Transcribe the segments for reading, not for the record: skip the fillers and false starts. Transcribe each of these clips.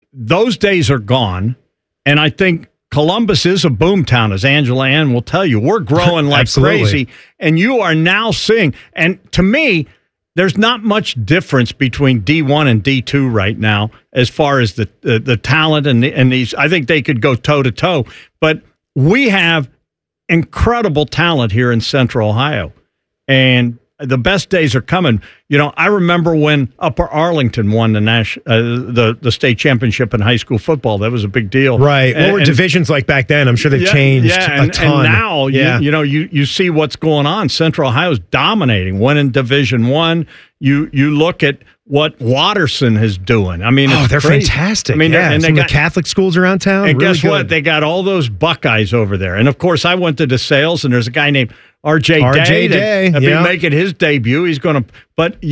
those days are gone, and I think Columbus is a boom town, as Angela Ann will tell you. We're growing like crazy, and you are now seeing, and to me, there's not much difference between D1 and D2 right now as far as the talent and these. I think they could go toe-to-toe, but we have incredible talent here in Central Ohio, and the best days are coming. You know, I remember when Upper Arlington won the state championship in high school football. That was a big deal. Right. What were divisions like back then? I'm sure they've changed a ton. And now, you see what's going on. Central Ohio's dominating, winning Division I. You look at what Watterson is doing. I mean, they're crazy. fantastic. I mean, and they got the Catholic schools around town. And really guess good. what? They got all those Buckeyes over there. And, of course, I went to DeSales, and there's a guy named R.J. Day that'll be making his debut. He's going to – but,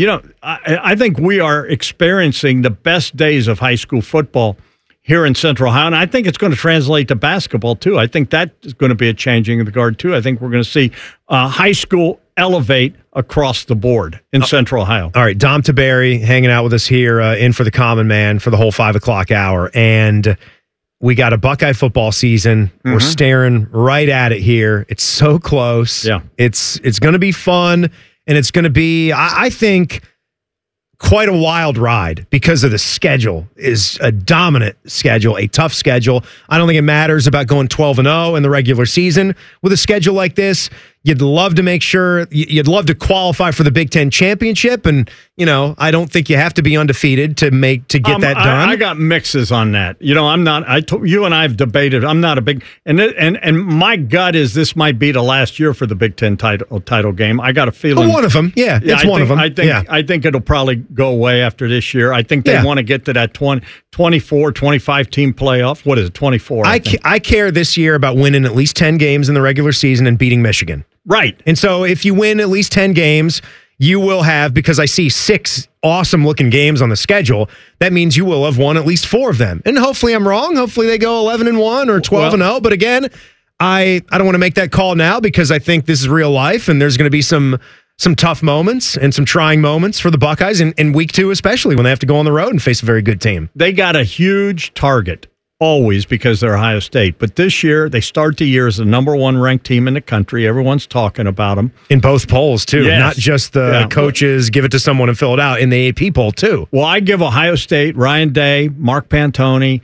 I think we are experiencing the best days of high school football here in Central Ohio, and I think it's going to translate to basketball, too. I think that is going to be a changing of the guard, too. I think we're going to see high school elevate across the board in Central Ohio. All right, Dom Taberry hanging out with us here in for the Common Man for the whole 5 o'clock hour, and we got a Buckeye football season. Mm-hmm. We're staring right at it here. It's so close. Yeah. It's going to be fun, and it's going to be, I think, quite a wild ride because of the schedule is a dominant schedule, a tough schedule. I don't think it matters about going 12-0 in the regular season. With a schedule like this, you'd love to make sure, you'd love to qualify for the Big Ten championship, and I don't think you have to be undefeated to get that done. I got mixes on that. I'm not. You and I have debated. I'm not a big and my gut is this might be the last year for the Big Ten title game. I got a feeling one of them. Yeah, it's one of them. I think it'll probably go away after this year. I think they want to get to that 24, 25 team playoff. What is it? 24. I care this year about winning at least 10 games in the regular season and beating Michigan. Right. And so if you win at least 10 games, you will have, because I see 6 awesome-looking games on the schedule, that means you will have won at least 4 of them. And hopefully I'm wrong. Hopefully they go 11-1 or 12-0. But again, I don't want to make that call now because I think this is real life, and there's going to be some tough moments and some trying moments for the Buckeyes in week 2, especially when they have to go on the road and face a very good team. They got a huge target. Always, because they're Ohio State. But this year, they start the year as the number 1 ranked team in the country. Everyone's talking about them. In both polls, too. Yes. Not just the coaches, give it to someone and fill it out. In the AP poll, too. Well, I give Ohio State, Ryan Day, Mark Pantoni,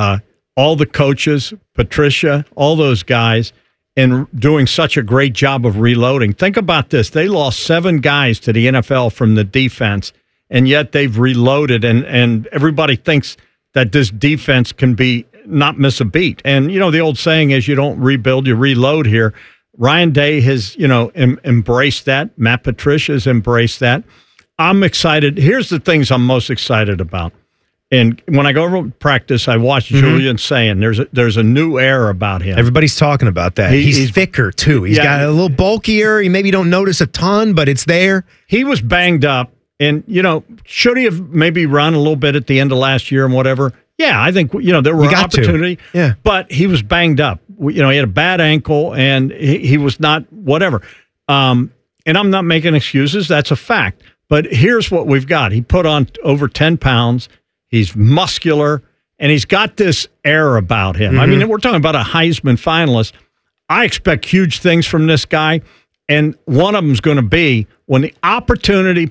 all the coaches, Patricia, all those guys, and doing such a great job of reloading. Think about this. They lost 7 guys to the NFL from the defense, and yet they've reloaded, and everybody thinks that this defense can not miss a beat. And, the old saying is you don't rebuild, you reload here. Ryan Day has, embraced that. Matt Patricia has embraced that. I'm excited. Here's the things I'm most excited about. And when I go over practice, I watch Julian saying there's a new air about him. Everybody's talking about that. He's thicker, too. He's got a little bulkier. You maybe don't notice a ton, but it's there. He was banged up. And, should he have maybe run a little bit at the end of last year and whatever? Yeah, I think, there were opportunity. Yeah. But he was banged up. He had a bad ankle, and he was not whatever. And I'm not making excuses. That's a fact. But here's what we've got. He put on over 10 pounds. He's muscular, and he's got this air about him. Mm-hmm. I mean, we're talking about a Heisman finalist. I expect huge things from this guy, and one of them is going to be when the opportunity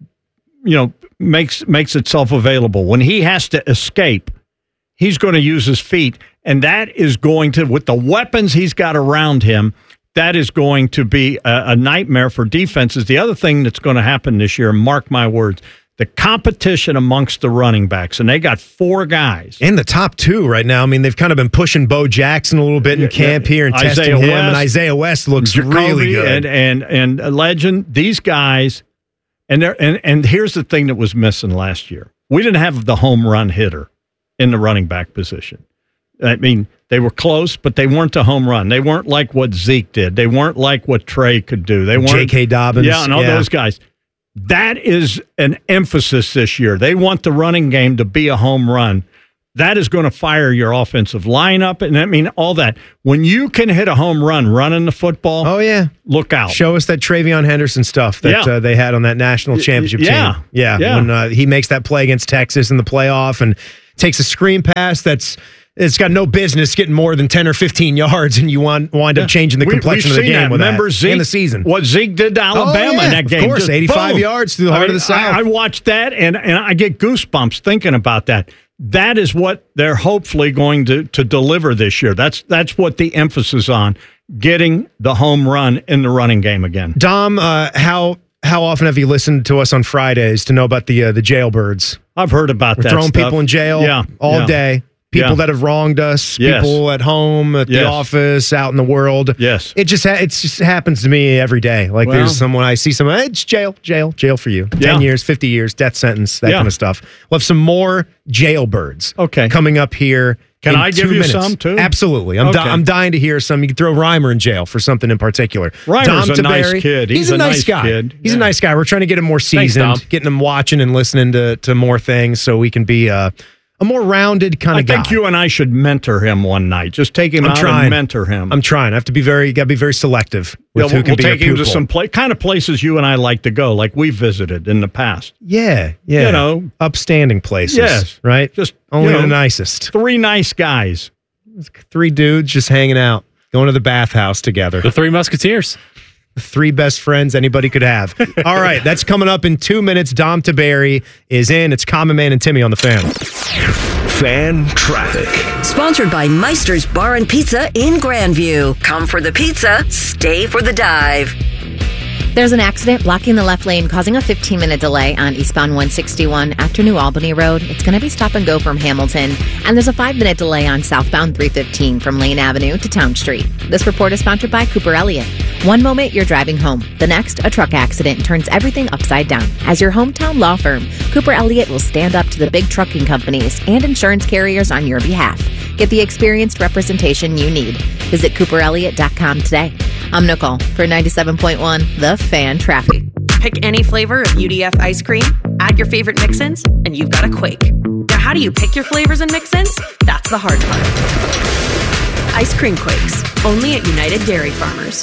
makes itself available. When he has to escape, he's going to use his feet, and that is going to, with the weapons he's got around him, that is going to be a nightmare for defenses. The other thing that's going to happen this year, mark my words, the competition amongst the running backs, and they got 4 guys. In the top 2 right now. I mean, they've kind of been pushing Bo Jackson a little bit in camp here and testing him, and Isaiah West looks Jacoby really good. And a legend, these guys, and here's the thing that was missing last year. We didn't have the home run hitter in the running back position. I mean, they were close, but they weren't a home run. They weren't like what Zeke did. They weren't like what Trey could do. They weren't J.K. Dobbins. Yeah, and all those guys. That is an emphasis this year. They want the running game to be a home run. That is going to fire your offensive lineup, and I mean all that. When you can hit a home run running the football, Oh, yeah. look out. Show us that Travion Henderson stuff that they had on that national championship team. Yeah. When he makes that play against Texas in the playoff and takes a screen pass it's got no business getting more than 10 or 15 yards, and you wind up changing the complexion of the game with Remember that Zeke, in the season. What Zeke did to Alabama in that game. Of course, Just 85 boom. yards through the heart of the South. I watched that, and I get goosebumps thinking about that. That is what they're hopefully going to deliver this year. That's what the emphasis on, getting the home run in the running game again. Dom, how often have you listened to us on Fridays to know about the jailbirds? I've heard about that. Throwing stuff. people in jail all day. People that have wronged us, people at home, at the office, out in the world. Yes. It just happens to me every day. Like there's someone, I see someone, hey, it's jail for you. 10 years, 50 years, death sentence, that kind of stuff. We'll have some more jailbirds coming up here. Can I give you minutes. some too? Absolutely. I'm dying to hear some. You can throw Reimer in jail for something in particular. Reimer's a nice kid. He's a nice guy. Kid. He's a nice guy. We're trying to get him more seasoned, getting him watching and listening to more things so we can be a more rounded kind of guy. I think you and I should mentor him one night. Just take him out and mentor him. I'm trying. I have to be very selective with who can be a pupil. We'll take him to some kind of places you and I like to go, like we've visited in the past. Yeah. You know, upstanding places. Yes, right. Just only the nicest. 3 nice guys. 3 dudes just hanging out, going to the bathhouse together. The 3 Musketeers. The 3 best friends anybody could have. All right, that's coming up in 2 minutes. Dom Taberry is in. It's Common Man and Timmy on the Fan. Fan Traffic. Sponsored by Meister's Bar and Pizza in Grandview. Come for the pizza, stay for the dive. There's an accident blocking the left lane, causing a 15-minute delay on eastbound 161 after New Albany Road. It's going to be stop and go from Hamilton. And there's a 5-minute delay on southbound 315 from Lane Avenue to Town Street. This report is sponsored by Cooper Elliott. One moment, you're driving home. The next, a truck accident turns everything upside down. As your hometown law firm, Cooper Elliott will stand up to the big trucking companies and insurance carriers on your behalf. Get the experienced representation you need. Visit CooperElliott.com today. I'm Nicole for 97.1 The Fan Traffic. Pick any flavor of UDF ice cream, add your favorite mix-ins, and you've got a Quake. Now, how do you pick your flavors and mix-ins? That's the hard part. Ice Cream Quakes, only at United Dairy Farmers.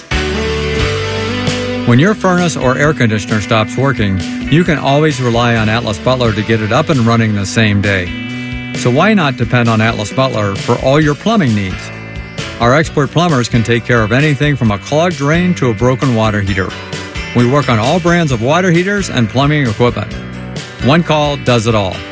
When your furnace or air conditioner stops working, you can always rely on Atlas Butler to get it up and running the same day. So why not depend on Atlas Butler for all your plumbing needs? Our expert plumbers can take care of anything from a clogged drain to a broken water heater. We work on all brands of water heaters and plumbing equipment. One call does it all.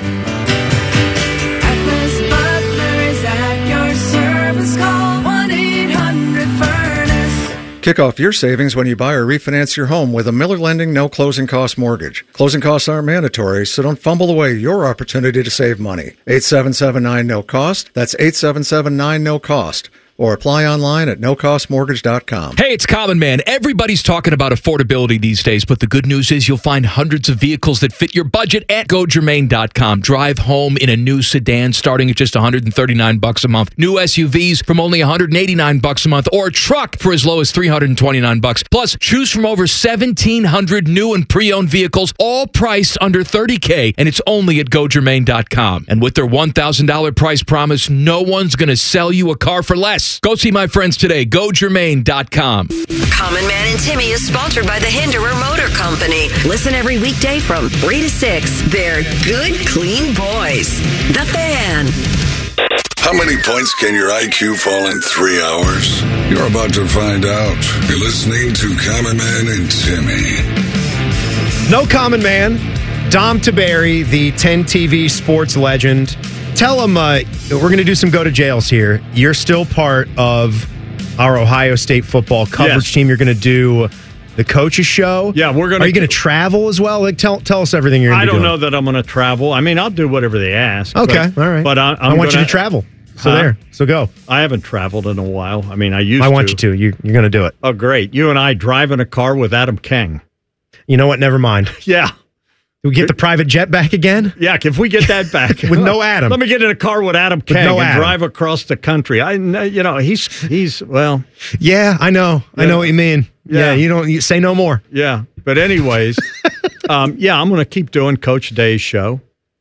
Atlas Butler is at your service. Call 1-800-FURNACE. Kick off your savings when you buy or refinance your home with a Miller Lending no closing cost mortgage. Closing costs aren't mandatory, so don't fumble away your opportunity to save money. 8779 no cost. That's 8779 no cost. Or apply online at nocostmortgage.com. Hey, it's Common Man. Everybody's talking about affordability these days, but the good news is you'll find hundreds of vehicles that fit your budget at GoGermain.com. Drive home in a new sedan starting at just $139 a month. New SUVs from only $189 a month, or a truck for as low as $329. Plus, choose from over 1,700 new and pre-owned vehicles, all priced under $30K, and it's only at GoGermain.com. And with their $1,000 price promise, no one's going to sell you a car for less. Go see my friends today. GoGermain.com. Common Man and Timmy is sponsored by the Hinderer Motor Company. Listen every weekday from 3 to 6. They're good, clean boys. The Fan. How many points can your IQ fall in 3 hours? You're about to find out. You're listening to Common Man and Timmy. No Common Man. Dom Taberry, the 10 TV sports legend. Tell him we're going to do some go to jails here. You're still part of our Ohio State football coverage team. You're going to do the coach's show. Yeah, we're going. Are you going to travel as well? Like, tell us everything you're going to do. I don't know that I'm going to travel. I mean, I'll do whatever they ask. Okay, all right. But I want you to travel. So go. I haven't traveled in a while. I mean, I used to. I want you to. You're going to do it. Oh, great. You and I drive in a car with Adam King. You know what? Never mind. Yeah. Do we get the private jet back again? Yeah, if we get that back. With no Adam. Let me get in a car with Adam King and drive across the country. He's well. Yeah, I know. Yeah. I know what you mean. Yeah, you say no more. Yeah. But anyways, I'm going to keep doing Coach Day's show.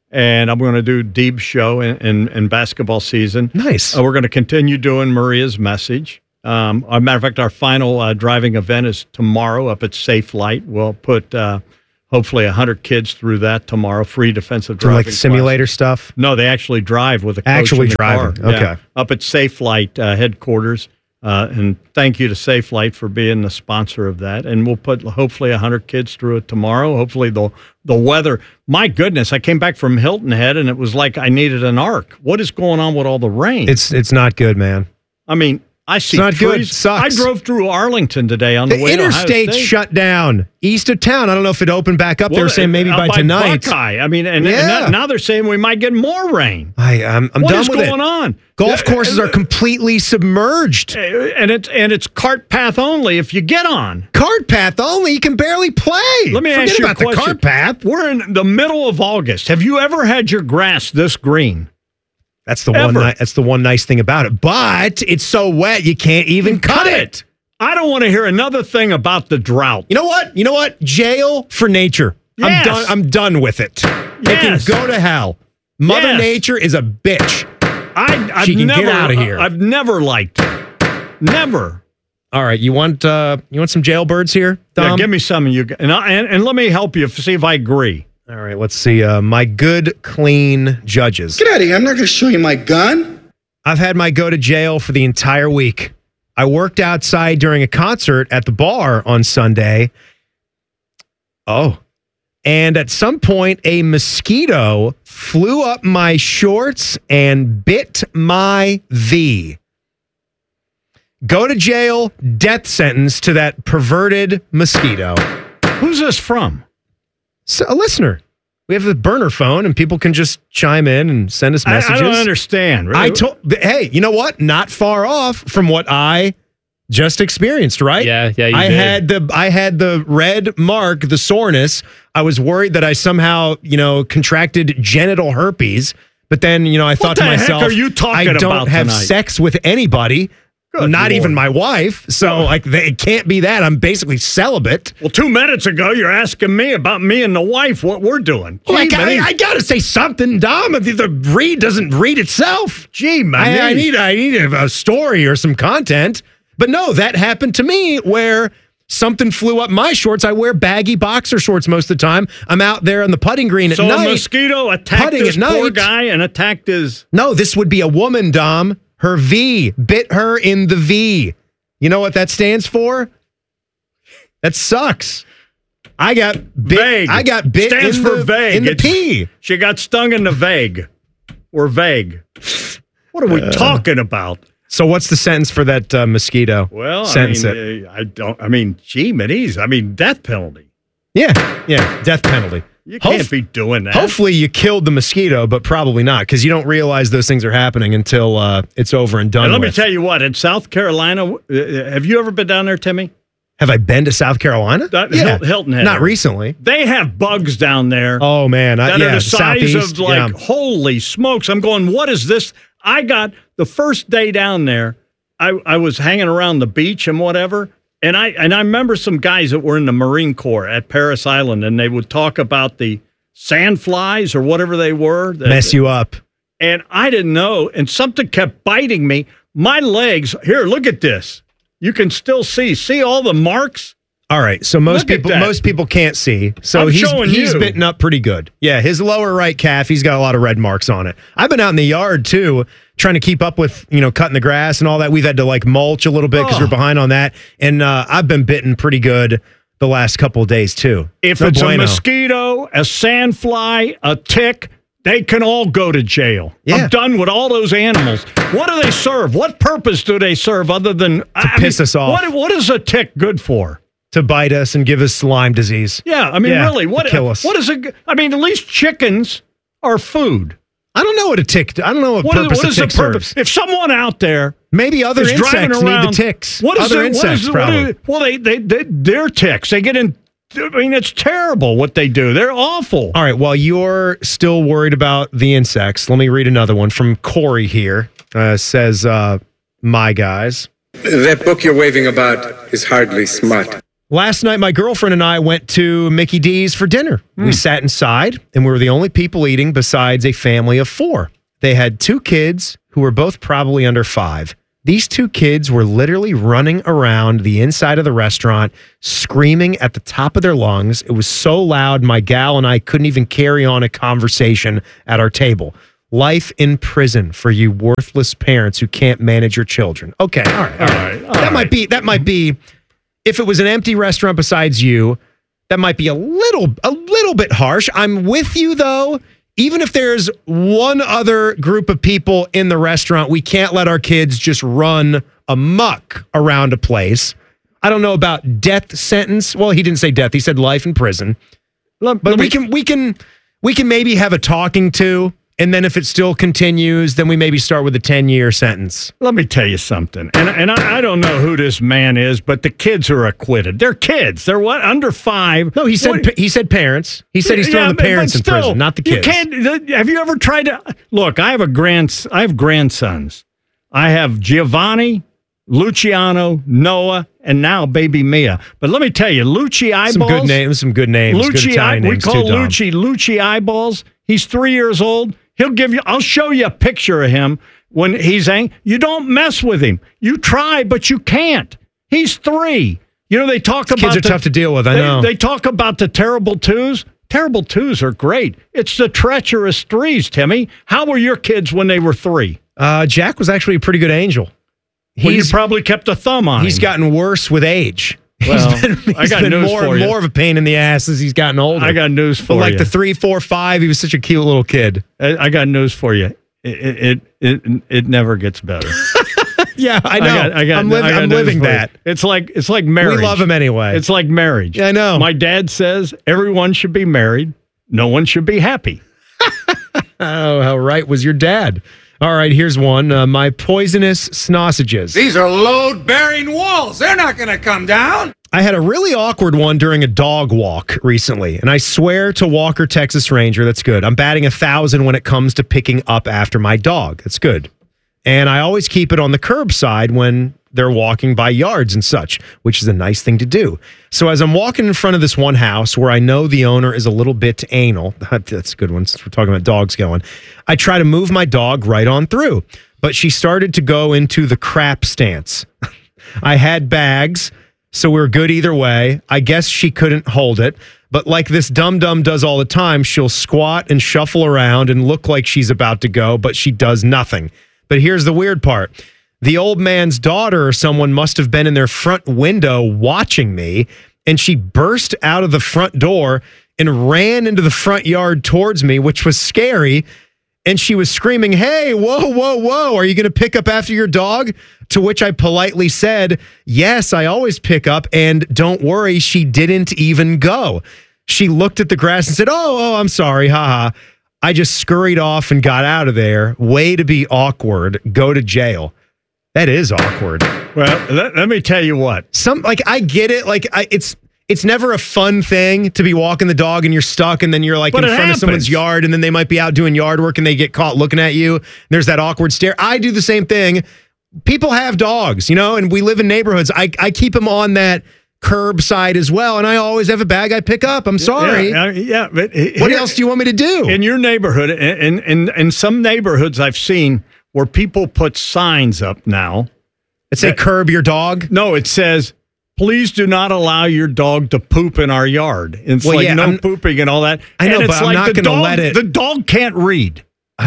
And I'm going to do Deeb's show in basketball season. Nice. We're going to continue doing Maria's Message. As a matter of fact, our final driving event is tomorrow up at Safe Light. We'll put hopefully 100 kids through that tomorrow. Free defensive driving. Like simulator stuff? No, they actually drive with a coach Actually in the driving. car. Okay. Yeah. Up at Safe Light headquarters. And thank you to Safe Light for being the sponsor of that. And we'll put hopefully 100 kids through it tomorrow. Hopefully the weather. My goodness, I came back from Hilton Head and it was like I needed an ark. What is going on with all the rain? It's not good, man. I mean, I see it's not trees. good. It sucks. I drove through Arlington today on the way to Ohio interstate's State. shut down east of town. I don't know if it opened back up. They were saying maybe by tonight. Buckeye. I mean, and now they're saying we might get more rain. I'm What done is with it. going on? Golf courses are completely submerged. And it's cart path only if you get on. Cart path only. You can barely play. Let me Forget ask you about a question. the cart path. We're in the middle of August. Have you ever had your grass this green? That's the one. That's the one nice thing about it. But it's so wet you can't even cut it. I don't want to hear another thing about the drought. You know what? Jail for nature. Yes. I'm done with it. They can go to hell. Mother Nature is a bitch. She can get out of here. I've never liked it. Never. All right, you want some jailbirds here, Dom? Yeah, give me some of you. And let me help you see if I agree. All right, let's see. My good, clean judges. Get out of here. I'm not going to show you my gun. I've had my go to jail for the entire week. I worked outside during a concert at the bar on Sunday. Oh. And at some point, a mosquito flew up my shorts and bit my V. Go to jail, death sentence to that perverted mosquito. Who's this from? So, a listener. We have a burner phone, and people can just chime in and send us messages. I don't understand. Really? Hey, you know what? Not far off from what I just experienced, right? Yeah, you did. I had the red mark, the soreness. I was worried that I somehow, contracted genital herpes. But then, I thought to myself, are you talking I don't about have tonight? sex with anybody. Good not Lord. even my wife. So it can't be that. I'm basically celibate. Well, 2 minutes ago, you're asking me about me and the wife, what we're doing. Well, I got to say something, Dom. The read doesn't read itself. Gee, man. I need a story or some content. But no, that happened to me where something flew up my shorts. I wear baggy boxer shorts most of the time. I'm out there on the putting green at night. So a mosquito attacked this poor guy and attacked his... No, this would be a woman, Dom. Her V bit her in the V. You know what that stands for? That sucks. I got bit. Vague. I got bit Stands in for the, vague. in the P. She got stung in the vague. Or vague. What are we talking about? So what's the sentence for that mosquito? Well, Sentence gee, Minnie's. Death penalty. Yeah, death penalty. You can't be doing that. Hopefully you killed the mosquito, but probably not, because you don't realize those things are happening until it's over and done And let with. me tell you what, in South Carolina, have you ever been down there, Timmy? Have I been to South Carolina? Hilton Head. Not recently. They have bugs down there. Oh, man. That are the size Southeast, of, holy smokes. I'm going, what is this? I got, the first day down there, I was hanging around the beach and whatever, and I remember some guys that were in the Marine Corps at Paris Island, and they would talk about the sandflies or whatever they were. Mess you up. And I didn't know, and something kept biting me. My legs, here, look at this. You can still see all the marks? All right, so most people can't see. So he's bitten up pretty good. Yeah, his lower right calf, he's got a lot of red marks on it. I've been out in the yard too, trying to keep up with, cutting the grass and all that. We've had to mulch a little bit because we're behind on that. And I've been bitten pretty good the last couple of days too. If it's a mosquito, a sandfly, a tick, they can all go to jail. Yeah. I'm done with all those animals. What do they serve? What purpose do they serve other than to piss us off? What is a tick good for? To bite us and give us Lyme disease. Yeah, really, to kill us. What is it? At least chickens are food. I don't know what a tick. I don't know what purpose a tick serves. If someone out there, maybe other insects need the ticks. Other insects probably. They're ticks. They get in. It's terrible what they do. They're awful. All right. While you're still worried about the insects, let me read another one from Corey here. Says, my guys. That book you're waving about is hardly smart. Last night, my girlfriend and I went to Mickey D's for dinner. We sat inside, and we were the only people eating besides a family of 4. They had 2 kids who were both probably under 5. These 2 kids were literally running around the inside of the restaurant, screaming at the top of their lungs. It was so loud, my gal and I couldn't even carry on a conversation at our table. Life in prison for you worthless parents who can't manage your children. Okay, all right. That might be. If it was an empty restaurant besides you, that might be a little bit harsh. I'm with you though. Even if there's one other group of people in the restaurant, we can't let our kids just run amok around a place. I don't know about death sentence. Well, he didn't say death. He said life in prison. But we can maybe have a talking to. And then if it still continues, then we maybe start with a 10-year sentence. Let me tell you something. And I don't know who this man is, but the kids are acquitted. They're kids. They're what? Under 5. No, he said parents. He said he's throwing the parents in prison, not the kids. You can't. Have you ever tried to look? I have grandsons. I have Giovanni, Luciano, Noah, and now baby Mia. But let me tell you, Lucci Eyeballs. Some good names. Lucci, good Italian names. We call Lucci Eyeballs. He's 3 years old. I'll show you a picture of him when he's angry. You don't mess with him. You try, but you can't. He's 3. You know, they talk about kids are tough to deal with. I know. They talk about the terrible 2s. Terrible 2s are great. It's the treacherous 3s, Timmy. How were your kids when they were 3? Jack was actually a pretty good angel. You probably kept a thumb on him. He's gotten worse with age. Well, he's been more and more of a pain in the ass as he's gotten older. I got news for you. Like the 3, 4, 5, he was such a cute little kid. I got news for you. It never gets better. Yeah, I know. I'm living that. It's like marriage. We love him anyway. It's like marriage. Yeah, I know. My dad says everyone should be married. No one should be happy. Oh, how right was your dad? All right, here's one. My poisonous sausages. These are load-bearing walls. They're not going to come down. I had a really awkward one during a dog walk recently, and I swear to Walker, Texas Ranger, that's good. I'm batting 1,000 when it comes to picking up after my dog. That's good. And I always keep it on the curbside when they're walking by yards and such, which is a nice thing to do. So as I'm walking in front of this one house where I know the owner is a little bit anal, that's a good one since we're talking about dogs going, I try to move my dog right on through, but she started to go into the crap stance. I had bags, so we're good either way. I guess she couldn't hold it, but like this dum-dum does all the time, she'll squat and shuffle around and look like she's about to go, but she does nothing. But here's the weird part. The old man's daughter or someone must have been in their front window watching me, and she burst out of the front door and ran into the front yard towards me, which was scary. And she was screaming, "Hey, whoa, whoa, whoa, are you going to pick up after your dog?" To which I politely said, "Yes, I always pick up, and don't worry, she didn't even go." She looked at the grass and said, Oh, I'm sorry, haha. I just scurried off and got out of there. Way to be awkward. Go to jail. That is awkward. Well, let me tell you what. I get it. It's never a fun thing to be walking the dog and you're stuck and then you're in front of someone's yard and then they might be out doing yard work and they get caught looking at you. There's that awkward stare. I do the same thing. People have dogs, and we live in neighborhoods. I keep them on that curbside as well, and I always have a bag I pick up. I'm sorry. Yeah, but what else do you want me to do? In your neighborhood, in some neighborhoods I've seen where people put signs up now. It say curb your dog? No, it says, please do not allow your dog to poop in our yard. It's pooping and all that. I know, but I'm not going to let it. The dog can't read.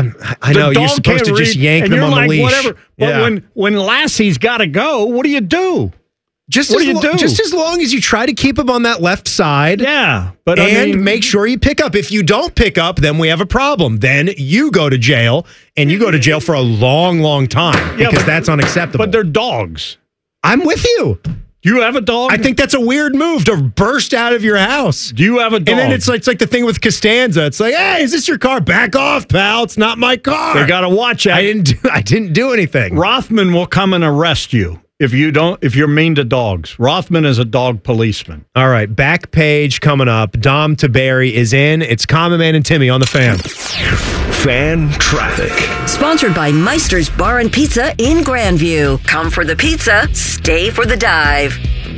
I know, you're supposed to just yank them on the leash. Whatever. But when Lassie's got to go, what do you do? Just as long as you try to keep him on that left side. Yeah. But make sure you pick up. If you don't pick up, then we have a problem. Then you go to jail, and you go to jail for a long, long time because that's unacceptable. But they're dogs. I'm with you. You have a dog? I think that's a weird move to burst out of your house. Do you have a dog? And then it's like the thing with Costanza. It's like, hey, is this your car? Back off, pal. It's not my car. They got to watch out. I didn't do anything. Rothman will come and arrest you if you're mean to dogs. Rothman is a dog policeman. All right, back page coming up. Dom Taberi is in. It's Common Man and Timmy on the Fan. Fan traffic. Sponsored by Meister's Bar and Pizza in Grandview. Come for the pizza, stay for the dive.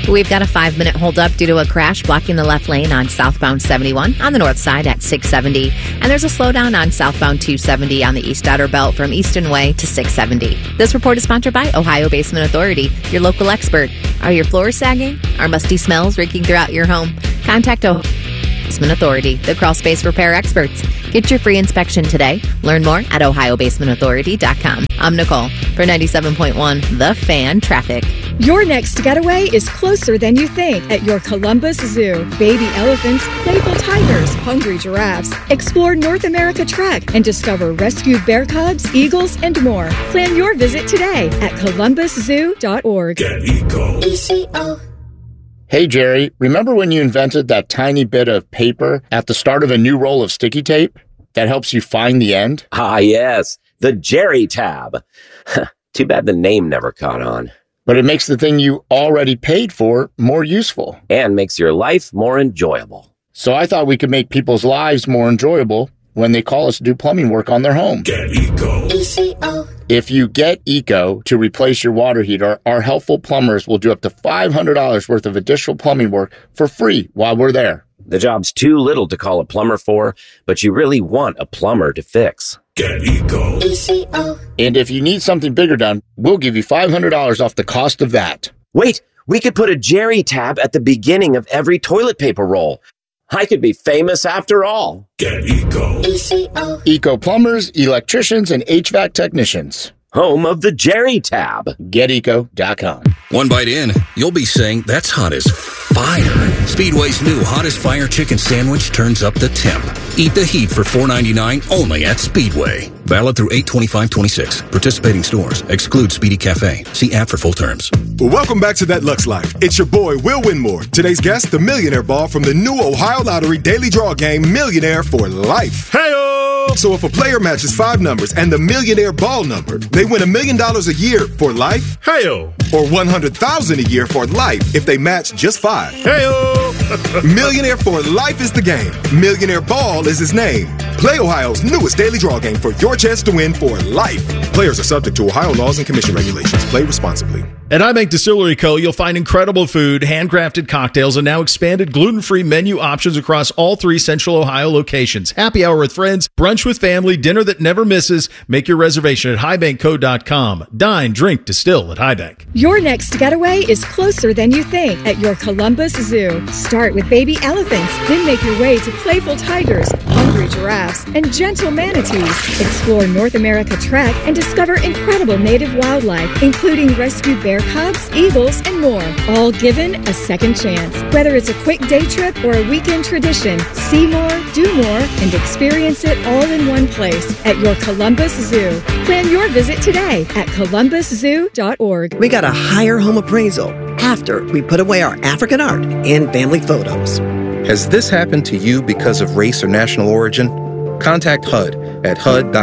We've got a 5-minute holdup due to a crash blocking the left lane on southbound 71 on the north side at 670. And there's a slowdown on southbound 270 on the East Outer Belt from Easton Way to 670. This report is sponsored by Ohio Basement Authority, your local expert. Are your floors sagging? Are musty smells reeking throughout your home? Contact Ohio Basement Authority, the crawl space repair experts. Get your free inspection today. Learn more at ohiobasementauthority.com. I'm Nicole for 97.1 The Fan Traffic. Your next getaway is closer than you think at your Columbus Zoo. Baby elephants, playful tigers, hungry giraffes. Explore North America Trek and discover rescued bear cubs, eagles, and more. Plan your visit today at columbuszoo.org. Get Eco. ECO. Hey, Jerry, remember when you invented that tiny bit of paper at the start of a new roll of sticky tape that helps you find the end? Ah, yes, the Jerry tab. Too bad the name never caught on. But it makes the thing you already paid for more useful. And makes your life more enjoyable. So I thought we could make people's lives more enjoyable when they call us to do plumbing work on their home. Get Eco. ECO. If you get Eco to replace your water heater, our helpful plumbers will do up to $500 worth of additional plumbing work for free while we're there. The job's too little to call a plumber for, but you really want a plumber to fix. Get Eco. ECO. And if you need something bigger done, we'll give you $500 off the cost of that. Wait, we could put a Jerry tab at the beginning of every toilet paper roll. I could be famous after all. Get Eco. ECO. Eco plumbers, electricians, and HVAC technicians. Home of the Jerry tab. GetEco.com. One bite in, you'll be saying, that's hot as fire. Speedway's new Hottest Fire Chicken Sandwich turns up the temp. Eat the heat for $4.99 only at Speedway. Valid through 8/25/26. Participating stores. Exclude Speedy Cafe. See app for full terms. Welcome back to That Lux Life. It's your boy, Will Winmore. Today's guest, the Millionaire Ball from the new Ohio Lottery Daily Draw game, Millionaire for Life. Hey-o! So if a player matches 5 numbers and the Millionaire Ball number, they win $1 million a year for life. Hey-o! Or $100,000 a year for life if they match just 5. Hey-o! Millionaire for Life is the game. Millionaire Ball is his name. Play Ohio's newest daily draw game for your chance to win for life. Players are subject to Ohio laws and commission regulations. Play responsibly. At iBank Distillery Co., you'll find incredible food, handcrafted cocktails, and now expanded gluten-free menu options across all 3 Central Ohio locations. Happy hour with friends, brunch with family, dinner that never misses. Make your reservation at highbankco.com. Dine, drink, distill at Highbank. Your next getaway is closer than you think at your Columbus Zoo. Start with baby elephants, then make your way to playful tigers, hungry giraffes, and gentle manatees. Explore North America Trek and discover incredible native wildlife, including rescued bear cubs, eagles, and more. All given a second chance. Whether it's a quick day trip or a weekend tradition, see more, do more, and experience it all in one place at your Columbus Zoo. Plan your visit today at columbuszoo.org. We got a higher home appraisal after we put away our African art and family photos. Has this happened to you because of race or national origin? Contact HUD at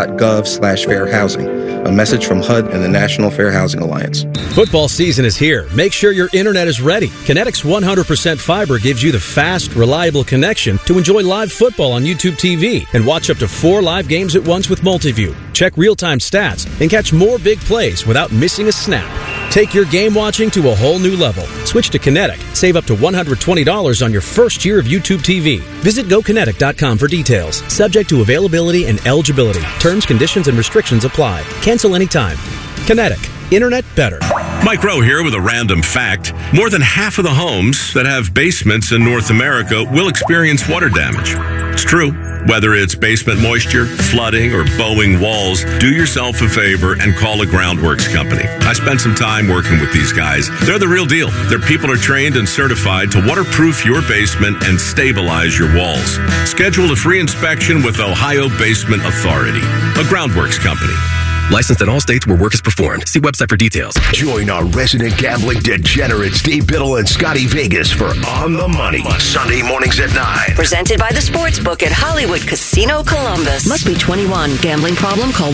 hud.gov/fairhousing. A message from HUD and the National Fair Housing Alliance. Football season is here. Make sure your internet is ready. Kinetic's 100% fiber gives you the fast, reliable connection to enjoy live football on YouTube TV and watch up to 4 live games at once with Multiview. Check real-time stats and catch more big plays without missing a snap. Take your game watching to a whole new level. Switch to Kinetic. Save up to $120 on your first year of YouTube TV. Visit GoKinetic.com for details. Subject to availability and eligibility. Terms, conditions, and restrictions apply. Cancel anytime. Kinetic. Internet better. Mike Rowe here with a random fact. More than half of the homes that have basements in North America will experience water damage. It's true. Whether it's basement moisture, flooding, or bowing walls, do yourself a favor and call a Groundworks company. I spent some time working with these guys. They're the real deal. Their people are trained and certified to waterproof your basement and stabilize your walls. Schedule a free inspection with Ohio Basement Authority, a Groundworks company. Licensed in all states where work is performed. See website for details. Join our resident gambling degenerates, Dave Biddle and Scotty Vegas for On the Money. Sunday mornings at 9. Presented by the Sportsbook at Hollywood Casino Columbus. Must be 21. Gambling problem? Call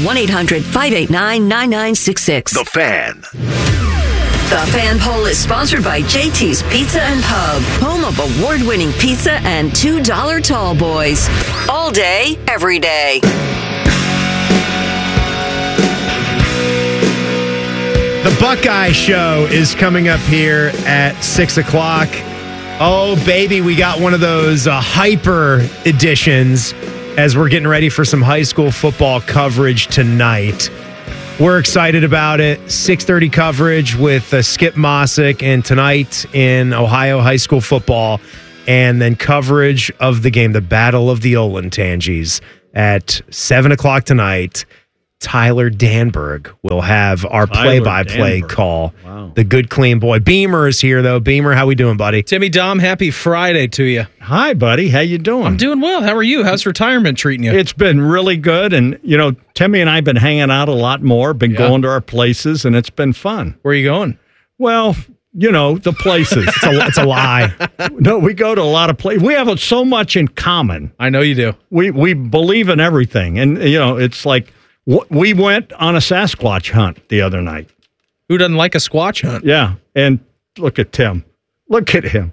1-800-589-9966. The Fan. The Fan Poll is sponsored by JT's Pizza and Pub, home of award-winning pizza and $2 tall boys. All day, every day. The Buckeye Show is coming up here at 6 o'clock. Oh, baby, we got one of those hyper editions as we're getting ready for some high school football coverage tonight. We're excited about it. 6:30 coverage with Skip Mossick, and tonight in Ohio high school football, and then coverage of the game, the Battle of the Olentangies, at 7 o'clock tonight. Tyler Danberg will have our play-by-play call. Wow. The good, clean boy. Beamer is here, though. Beamer, how we doing, buddy? Timmy Dom, happy Friday to you. Hi, buddy. How you doing? I'm doing well. How are you? How's retirement treating you? It's been really good. And, Timmy and I have been hanging out a lot more, been going to our places, and it's been fun. Where are you going? Well, the places. It's a lie. No, we go to a lot of places. We have so much in common. I know you do. We believe in everything. And, it's like, we went on a Sasquatch hunt the other night. Who doesn't like a Squatch hunt? Yeah, and look at Tim. Look at him.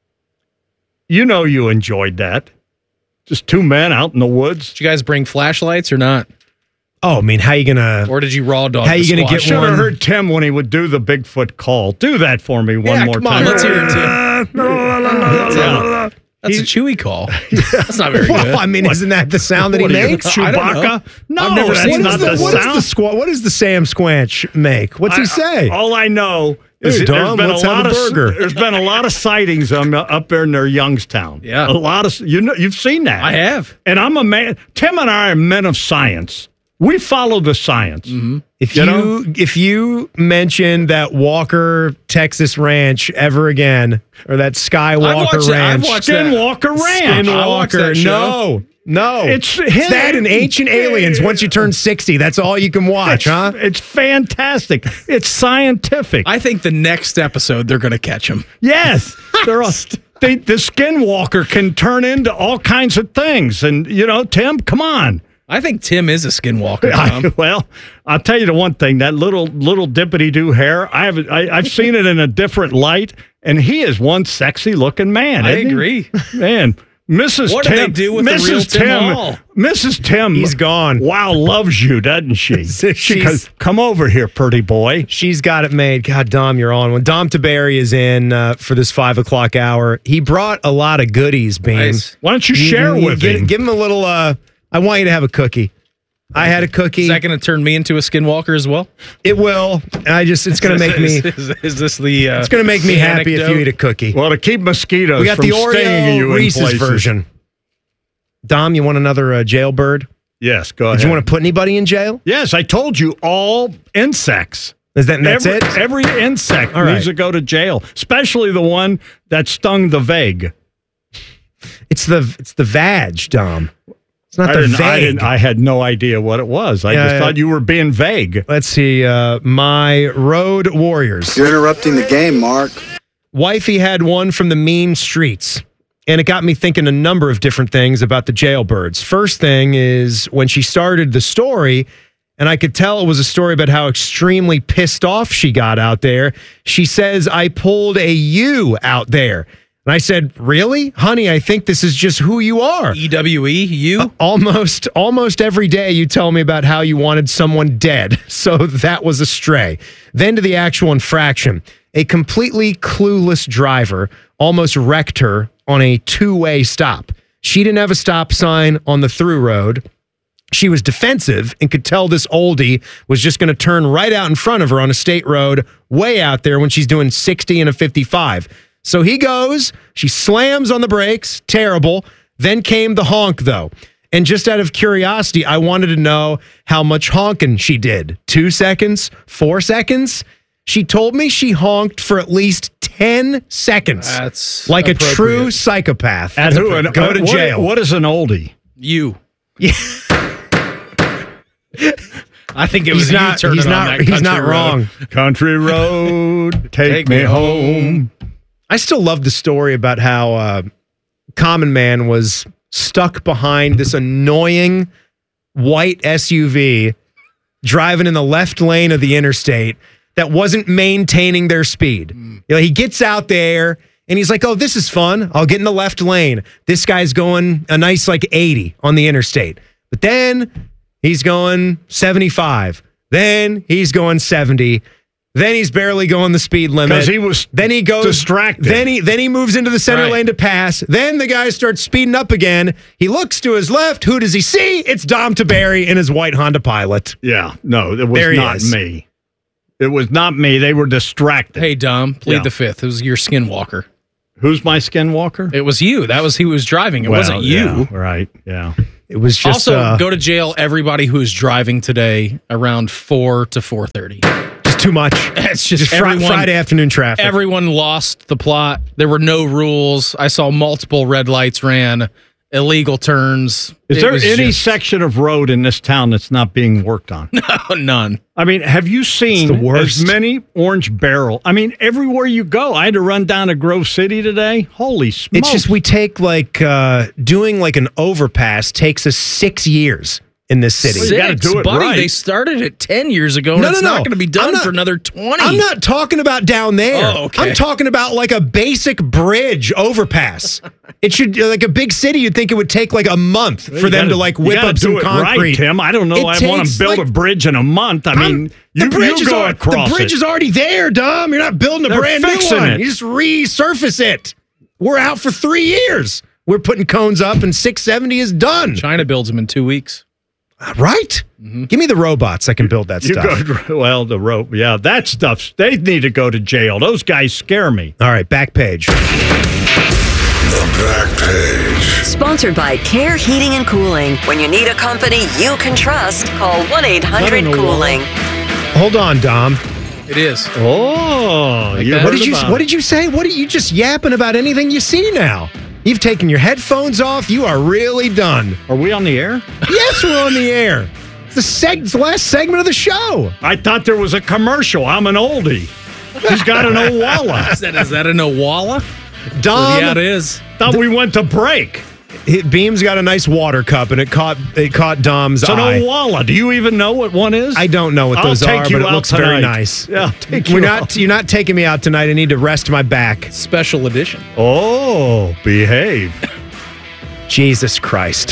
You enjoyed that. Just two men out in the woods. Did you guys bring flashlights or not? Oh, I mean, how you gonna? Or did you raw dog? How you gonna get Should one? have heard Tim when he would do the Bigfoot call. Do that for me one more come time. on, let's hear it, Tim. That's a Chewy call. That's not very good. Well, I mean, isn't that the sound that he makes? Chewbacca? No, I've never that's seen not the sound. What does the Sam Squanch make? What's he say? All I know is Hey, Dom, there's let's been a lot of sightings up there near Youngstown. Yeah. A lot of, you've seen that. I have. And I'm a man. Tim and I are men of science. We follow the science. Mm-hmm. If you mention that Walker Texas Ranch ever again, or that Skywalker Ranch, Skinwalker Ranch, Skinwalker, no, it's that and Ancient Aliens. Once you turn 60, that's all you can watch, huh? It's fantastic. It's scientific. I think the next episode they're going to catch him. Yes, they're all. The Skinwalker can turn into all kinds of things, and Tim, come on. I think Tim is a skinwalker. Tom. Well, I'll tell you the one thing: that little dippity-doo hair. I've seen it in a different light, and he is one sexy looking man. I agree, man. Mrs. What Tim, did they do with Mrs. the real Tim, Hall? Mrs. Tim, he's gone. Wow, loves you, doesn't she? She goes, come over here, pretty boy. She's got it made. God, Dom, you're on. When Dom Taberi is in for this 5 o'clock hour, he brought a lot of goodies, Bean. Nice. Why don't you share with him? Give him a little. I want you to have a cookie. I had a cookie. Is that going to turn me into a skinwalker as well? It will. It's going to make me. Is this the? It's going to make me happy if you eat a cookie. Well, to keep mosquitoes we got from the Oreo stinging you Reese's version. Dom, you want another jailbird? Yes, go ahead. Did you want to put anybody in jail? Yes, I told you all insects. That's it? Every insect needs to go to jail, especially the one that stung the vag. It's the vag, Dom. It's not the vague. I had no idea what it was. I just thought you were being vague. Let's see. My Road Warriors. You're interrupting the game, Mark. Wifey had one from the mean streets. And it got me thinking a number of different things about the jailbirds. First thing is when she started the story, and I could tell it was a story about how extremely pissed off she got out there. She says, I pulled a U out there. And I said, really? Honey, I think this is just who you are. EWE, you? Almost every day you tell me about how you wanted someone dead. So that was a stray. Then to the actual infraction. A completely clueless driver almost wrecked her on a two-way stop. She didn't have a stop sign on the through road. She was defensive and could tell this oldie was just going to turn right out in front of her on a state road way out there when she's doing 60 and a 55. So he goes, she slams on the brakes, terrible. Then came the honk, though. And just out of curiosity, I wanted to know how much honking she did. 2 seconds? 4 seconds? She told me she honked for at least 10 seconds. That's like a true psychopath. At who? Go to jail. What is an oldie? You. Yeah. I think it was he's not wrong. Country road, take me home. I still love the story about how Common Man was stuck behind this annoying white SUV driving in the left lane of the interstate that wasn't maintaining their speed. He gets out there and he's like, oh, this is fun. I'll get in the left lane. This guy's going a nice 80 on the interstate. But then he's going 75. Then he's going 70. Then he's barely going the speed limit. Because he was distracted. Then he moves into the center lane to pass. Then the guy starts speeding up again. He looks to his left. Who does he see? It's Dom Taberi in his white Honda Pilot. Yeah, no, it was not me. It was not me. They were distracted. Hey, Dom, plead the fifth. It was your skinwalker. Who's my skinwalker? It was you. That was he was driving. It wasn't you. Yeah, right, yeah. It was just... Also, go to jail, everybody who's driving today around 4 to 4:30. Too much. It's just Friday afternoon traffic. Everyone lost the plot. There were no rules. I saw multiple red lights ran, illegal turns. Is there any section of road in this town that's not being worked on? No, none. I mean, have you seen as many orange barrel? I mean, everywhere you go. I had to run down to Grove City today. Holy smokes. It's just we take doing like an overpass takes us 6 years. In this city. You gotta do it buddy, right. They started it 10 years ago, and it's not going to be done for another 20. I'm not talking about down there. Oh, okay. I'm talking about like a basic bridge overpass. It should, like a big city, you'd think it would take like a month for them to like whip up some concrete. Right, Tim. I don't know. I want to build a bridge in a month. I mean, you go across the bridge is already there, Dom. You're not building a brand new one. You just resurface it. We're out for 3 years. We're putting cones up, and 670 is done. China builds them in 2 weeks. Right? Mm-hmm. Give me the robots that can build that stuff. The rope. Yeah, that stuff. They need to go to jail. Those guys scare me. All right, back page. The back page. Sponsored by Care Heating and Cooling. When you need a company you can trust, call 1-800-COOLING. Hold on, Dom. It is. Oh, what did you say? What are you just yapping about anything you see now? You've taken your headphones off. You are really done. Are we on the air? Yes, we're on the air. It's the last segment of the show. I thought there was a commercial. I'm an oldie. He's got an Owala. Is that an Owala? Dom. Yeah, it is. Thought we went to break. Beam's got a nice water cup, and it caught Dom's eye. It's an Owala. Do you even know what one is? I don't know what those are, but it looks very nice. Yeah, You're not taking me out tonight. I need to rest my back. Special edition. Oh, behave. Jesus Christ.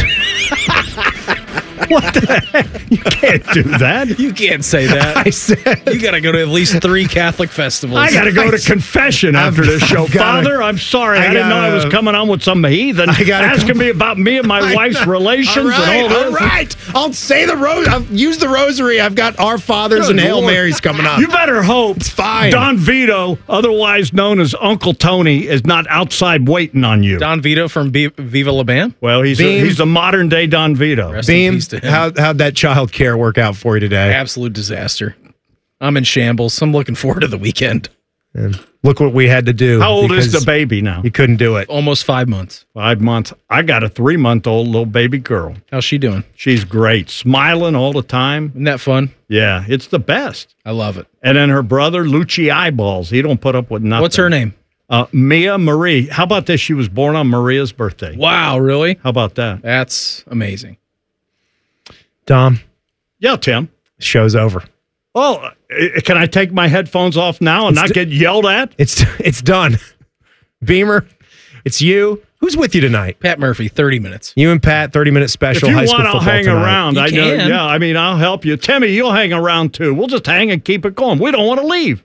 What the heck? You can't do that. You can't say that. I said you got to go to at least 3 Catholic festivals. I got to go to confession after this show. Father, I'm sorry. I didn't know I was coming on with some heathen asking me about me and my wife's relations and all this. All right. I'll say the rosary. I'll use the rosary. I've got Our Fathers and Hail Marys coming up. You better hope it's fine. Don Vito, otherwise known as Uncle Tony, is not outside waiting on you. Don Vito from Viva La Bam? Well, he's the modern day Don Vito. Beam, how'd that child care work out for you today? Absolute disaster. I'm in shambles. I'm looking forward to the weekend. And look what we had to do. How old is the baby now? You couldn't do it. Almost 5 months. 5 months. I got a 3-month-old little baby girl. How's she doing? She's great. Smiling all the time. Isn't that fun? Yeah, it's the best. I love it. And then her brother, Lucci Eyeballs. He don't put up with nothing. What's her name? Mia Marie. How about this? She was born on Maria's birthday. Wow, really? How about that? That's amazing. Dom. Yeah, Tim. Show's over. Oh, can I take my headphones off now and not get yelled at? It's done. Beamer, it's you. Who's with you tonight? Pat Murphy, 30 minutes. You and Pat, 30-minute special high school football tonight. If you want, I'll hang around. I can. Yeah, I mean, I'll help you. Timmy, you'll hang around too. We'll just hang and keep it going. We don't want to leave.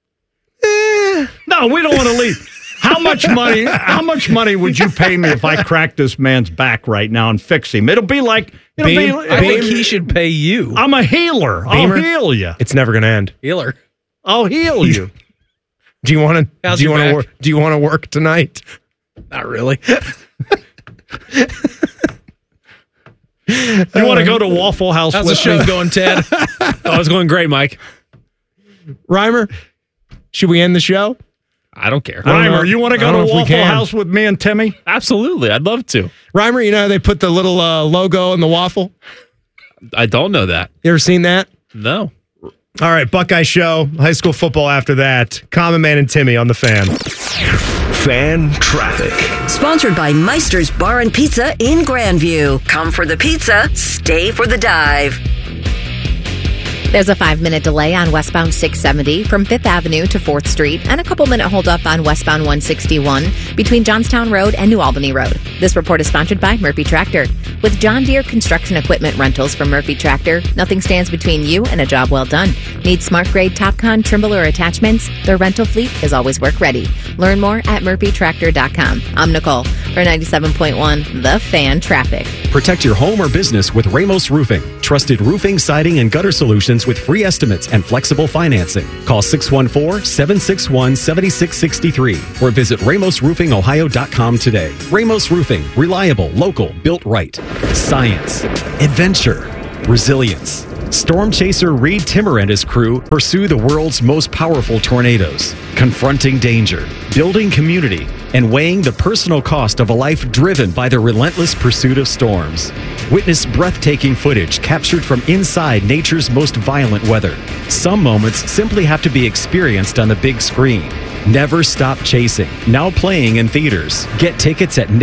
No, we don't want to leave. How much money would you pay me if I cracked this man's back right now and fix him? It'll be like I think he should pay you. I'm a healer. Beamer, I'll heal you. It's never going to end. Healer. I'll heal you. Do you want to work tonight? Not really. You want to go to Waffle House? How's the show going, Ted? It's going great, Mike. Reimer, should we end the show? I don't care. Reimer, you want to go to Waffle House with me and Timmy? Absolutely. I'd love to. Reimer, you know how they put the little logo in the waffle? I don't know that. You ever seen that? No. All right, Buckeye Show, high school football after that. Common Man and Timmy on the Fan. Fan traffic. Sponsored by Meister's Bar and Pizza in Grandview. Come for the pizza, stay for the dive. There's a 5-minute delay on westbound 670 from 5th Avenue to 4th Street and a couple-minute holdup on westbound 161 between Johnstown Road and New Albany Road. This report is sponsored by Murphy Tractor. With John Deere construction equipment rentals from Murphy Tractor, nothing stands between you and a job well done. Need smart-grade Topcon trimble or attachments? Their rental fleet is always work-ready. Learn more at murphytractor.com. I'm Nicole for 97.1 The Fan Traffic. Protect your home or business with Ramos Roofing. Trusted roofing, siding, and gutter solutions with free estimates and flexible financing. Call 614-761-7663 or visit RamosRoofingOhio.com today. Ramos Roofing. Reliable, local, built right. Science. Adventure. Resilience. Storm chaser Reed Timmer and his crew pursue the world's most powerful tornadoes, confronting danger, building community, and weighing the personal cost of a life driven by the relentless pursuit of storms. Witness breathtaking footage captured from inside nature's most violent weather. Some moments simply have to be experienced on the big screen. Never Stop Chasing, now playing in theaters. Get tickets at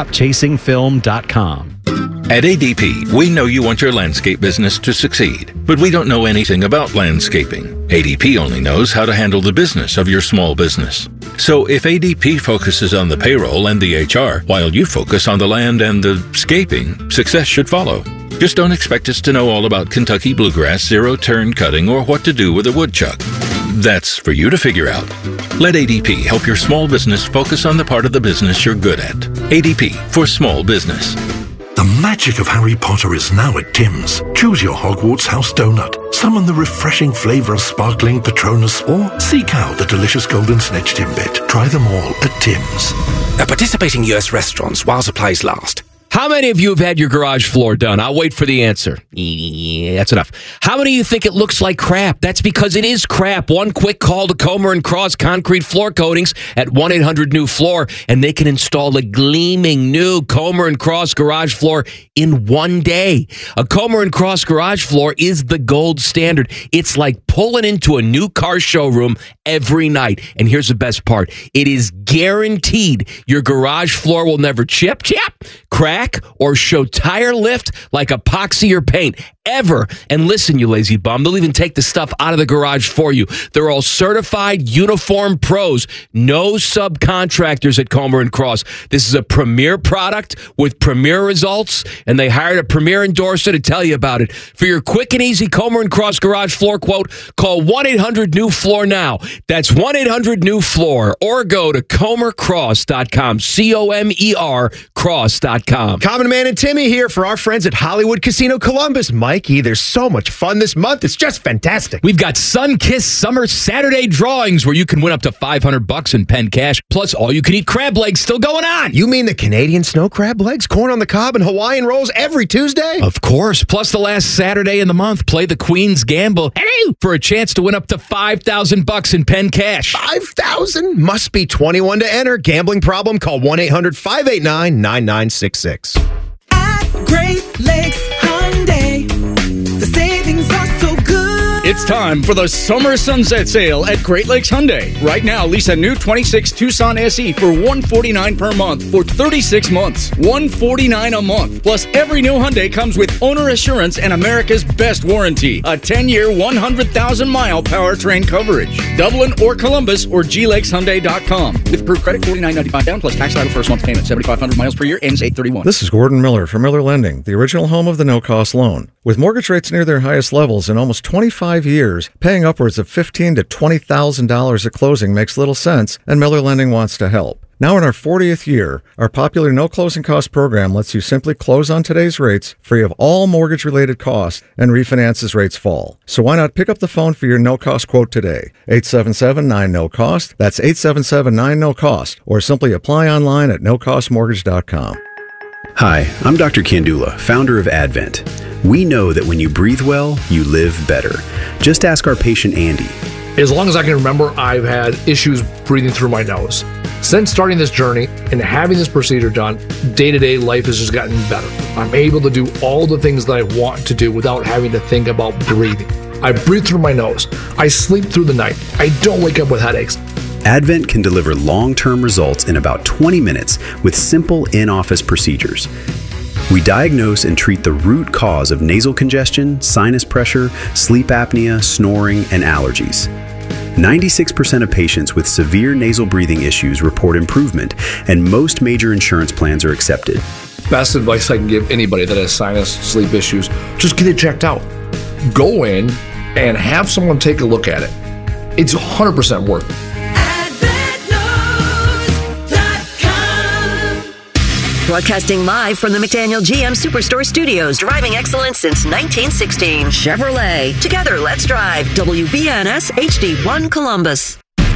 neverstopchasingfilm.com. At ADP, we know you want your landscape business to succeed, but we don't know anything about landscaping. ADP only knows how to handle the business of your small business. So if ADP focuses on the payroll and the HR, while you focus on the land and the scaping, success should follow. Just don't expect us to know all about Kentucky bluegrass, zero-turn cutting, or what to do with a woodchuck. That's for you to figure out. Let ADP help your small business focus on the part of the business you're good at. ADP for small business. The magic of Harry Potter is now at Tim's. Choose your Hogwarts house donut, summon the refreshing flavour of sparkling Patronus, or seek out the delicious golden snitch Timbit. Try them all at Tim's. At participating U.S. restaurants while supplies last. How many of you have had your garage floor done? I'll wait for the answer. Yeah, that's enough. How many of you think it looks like crap? That's because it is crap. One quick call to Comer & Cross Concrete Floor Coatings at 1-800-NEW-FLOOR, and they can install a gleaming new Comer & Cross garage floor in one day. A Comer & Cross garage floor is the gold standard. It's like pulling into a new car showroom every night. And here's the best part. It is guaranteed your garage floor will never chip, crack, or show tire lift like epoxy or paint ever. And listen, you lazy bum, they'll even take the stuff out of the garage for you. They're all certified uniform pros, no subcontractors at Comer & Cross. This is a premier product with premier results, and they hired a premier endorser to tell you about it. For your quick and easy Comer & Cross garage floor quote, call 1-800-NEW-FLOOR now. That's 1-800-NEW-FLOOR, or go to comercross.com, COMER cross.com. Common Man and Timmy here for our friends at Hollywood Casino Columbus. Mikey, there's so much fun this month. It's just fantastic. We've got Sun-Kissed Summer Saturday drawings where you can win up to $500 in pen cash, plus all-you-can-eat crab legs still going on. You mean the Canadian snow crab legs, corn on the cob, and Hawaiian rolls every Tuesday? Of course. Plus the last Saturday in the month, play the Queen's Gamble for a chance to win up to $5,000 in pen cash. $5,000? Must be 21 to enter. Gambling problem? Call 1-800-589-9966. At Great Lakes Hyundai, the savings are so good. It's time for the Summer Sunset Sale at Great Lakes Hyundai. Right now, lease a new 26 Tucson SE for $149 per month for 36 months. $149 a month. Plus, every new Hyundai comes with owner assurance and America's best warranty. A 10-year, 100,000-mile powertrain coverage. Dublin or Columbus or glakeshyundai.com. With approved credit, $49.95 down plus tax title first month payment. 7,500 miles per year, ends 8/31. This is Gordon Miller from Miller Lending, the original home of the no-cost loan. With mortgage rates near their highest levels in almost 25 years, paying upwards of $15,000 to $20,000 at closing makes little sense, and Miller Lending wants to help. Now in our 40th year, our popular no closing cost program lets you simply close on today's rates, free of all mortgage-related costs, and refinance as rates fall. So why not pick up the phone for your no-cost quote today? 877-9-NO-COST. That's 877-9-NO-COST. Or simply apply online at nocostmortgage.com. Hi, I'm Dr. Kandula, founder of Advent. We know that when you breathe well, you live better. Just ask our patient Andy. As long as I can remember, I've had issues breathing through my nose. Since starting this journey and having this procedure done, day-to-day life has just gotten better. I'm able to do all the things that I want to do without having to think about breathing. I breathe through my nose. I sleep through the night. I don't wake up with headaches. Advent can deliver long-term results in about 20 minutes with simple in-office procedures. We diagnose and treat the root cause of nasal congestion, sinus pressure, sleep apnea, snoring, and allergies. 96% of patients with severe nasal breathing issues report improvement, and most major insurance plans are accepted. Best advice I can give anybody that has sinus, sleep issues, just get it checked out. Go in, and have someone take a look at it, it's 100% worth it. Broadcasting live from the McDaniel GM Superstore Studios. Driving excellence since 1916. Chevrolet. Together, let's drive. WBNS HD1 Columbus.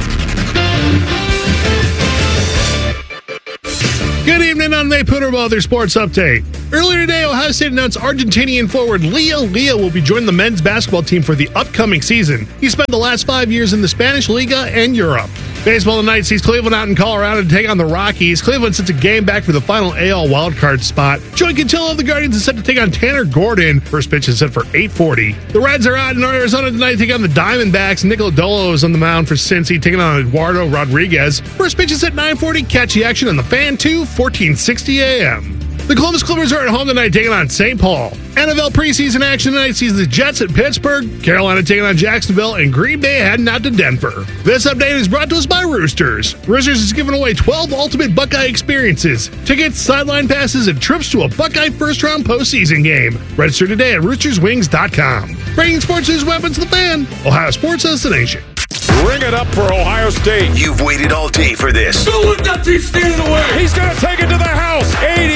Good evening on the Pooter Mother Sports Update. Earlier today, Ohio State announced Argentinian forward Leo will be joining the men's basketball team for the upcoming season. He spent the last 5 years in the Spanish Liga and Europe. Baseball tonight sees Cleveland out in Colorado to take on the Rockies. Cleveland sets a game back for the final AL wildcard spot. Joey Cantillo of the Guardians is set to take on Tanner Gordon. First pitch is set for 8:40. The Reds are out in Arizona tonight taking on the Diamondbacks. Nick Lodolo is on the mound for Cincy, taking on Eduardo Rodriguez. First pitch is at 9:40. Catch the action on the Fan 2, 1460 a.m. The Columbus Clippers are at home tonight taking on St. Paul. NFL preseason action tonight sees the Jets at Pittsburgh, Carolina taking on Jacksonville, and Green Bay heading out to Denver. This update is brought to us by Roosters. Roosters is giving away 12 ultimate Buckeye experiences, tickets, sideline passes, and trips to a Buckeye first-round postseason game. Register today at roosterswings.com. Bringing sports news weapons to the Fan, Ohio Sports Destination. Bring it up for Ohio State. You've waited all day for this. Don't let that team stand in the way. He's going to take it to the house.